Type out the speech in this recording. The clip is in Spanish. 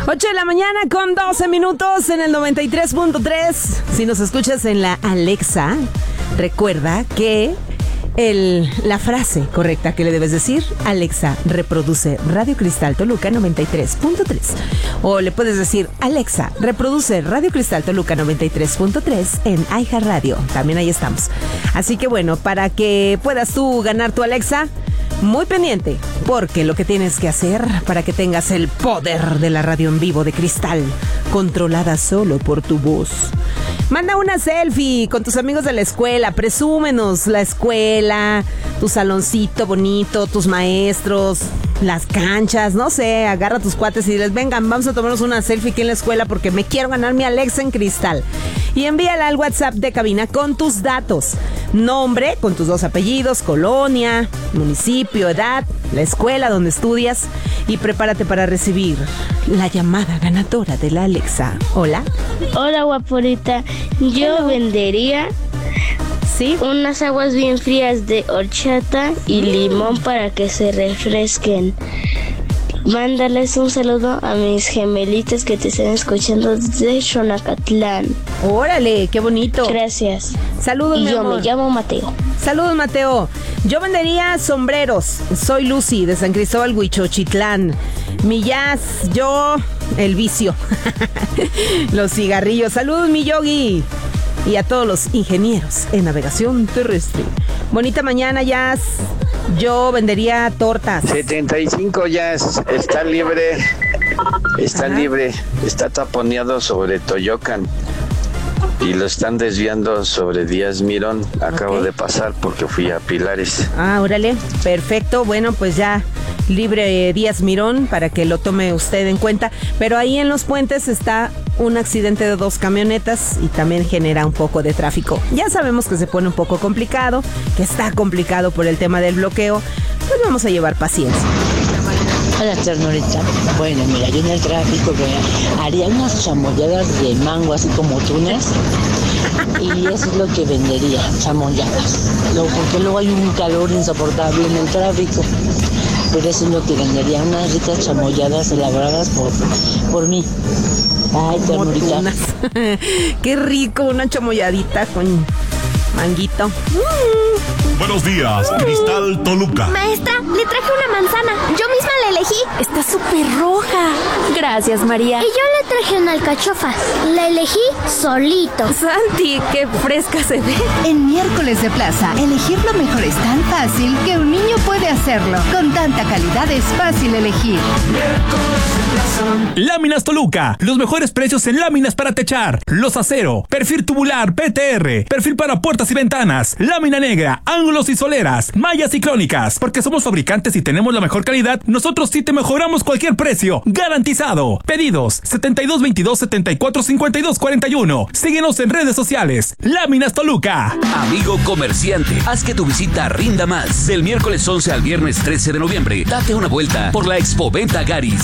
8 de la mañana con 12 minutos en el 93.3. Si nos escuchas en la Alexa, recuerda que la frase correcta que le debes decir: Alexa, reproduce Radio Cristal Toluca 93.3. O le puedes decir: Alexa, reproduce Radio Cristal Toluca 93.3 en iHeartRadio. También ahí estamos. Así que bueno, para que puedas tú ganar tu Alexa, muy pendiente, porque lo que tienes que hacer para que tengas el poder de la radio en vivo de Cristal, controlada solo por tu voz. Manda una selfie con tus amigos de la escuela, presúmenos la escuela, tu saloncito bonito, tus maestros, las canchas, no sé, agarra a tus cuates y diles: vengan, vamos a tomarnos una selfie aquí en la escuela porque me quiero ganar mi Alexa en Cristal. Y envíala al WhatsApp de cabina con tus datos, nombre, con tus 2 apellidos, colonia, municipio, edad, la escuela donde estudias, y prepárate para recibir la llamada ganadora de la Alexa. Hola. Hola, guaporita. Yo vendería unas aguas bien frías de horchata y limón para que se refresquen. Mándales un saludo a mis gemelitas que te están escuchando desde Xonacatlán. Órale, qué bonito. Gracias. Saludos, y mi yo amor. me llamo Mateo. Saludos, Mateo. Yo vendería sombreros. Soy Lucy de San Cristóbal, Huichochitlán. Mi jazz, yo, el vicio. Los cigarrillos. Saludos, mi yogi. Y a todos los ingenieros en navegación terrestre. Bonita mañana, jazz. Yo vendería tortas. 75 jazz. Está libre. Está libre. Está taponeado sobre Toyocan. Y lo están desviando sobre Díaz Mirón. Acabo de pasar porque fui a Pilares. Ah, órale, perfecto. Bueno, pues ya libre Díaz Mirón para que lo tome usted en cuenta. Pero ahí en los puentes está un accidente de 2 camionetas y también genera un poco de tráfico. Ya sabemos que se pone un poco complicado, que está complicado por el tema del bloqueo. Pues vamos a llevar paciencia. Hola, ternurita. Bueno, mira, yo en el tráfico haría unas chamoyadas de mango, así como tunas. Y eso es lo que vendería, chamoyadas. Porque luego hay un calor insoportable en el tráfico. Pero eso es lo que vendería, unas ricas chamoyadas elaboradas por mí. Ay, ternurita. Qué rico, una chamoyadita con manguito. Buenos días, Cristal Toluca. Maestra, le traje una manzana. Yo misma la elegí. Está súper roja. Gracias, María. Y yo le traje una alcachofa. La elegí solito. Santi, qué fresca se ve. En miércoles de plaza, elegir lo mejor es tan fácil que un niño puede hacerlo. Con tanta calidad es fácil elegir. Láminas Toluca, los mejores precios en láminas para techar, los acero, perfil tubular PTR, perfil para puertas y ventanas, lámina negra, ángulos y soleras, mallas y crónicas. Porque somos fabricantes y tenemos la mejor calidad, nosotros sí te mejoramos cualquier precio, garantizado. Pedidos 7222-745241. Síguenos en redes sociales. Láminas Toluca. Amigo comerciante, haz que tu visita rinda más. Del miércoles 11 al viernes 13 de noviembre, date una vuelta por la Expoventa Garis.